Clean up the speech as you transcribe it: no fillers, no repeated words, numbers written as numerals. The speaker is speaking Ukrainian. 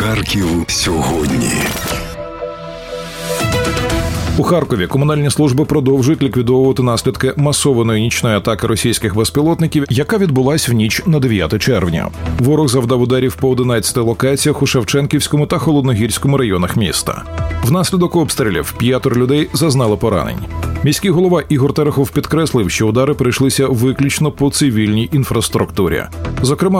Харків сьогодні. У Харкові комунальні служби продовжують ліквідовувати наслідки масованої нічної атаки російських безпілотників, яка відбулась в ніч на 9 червня. Ворог завдав ударів по 11 локаціях у Шевченківському та Холодногірському районах міста. Внаслідок обстрілів 5 людей зазнали поранень. Міський голова Ігор Терехов підкреслив, що удари прийшлися виключно по цивільній інфраструктурі. Зокрема,